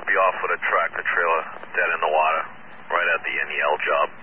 be off with a tractor trailer dead in the water, right at the NEL job.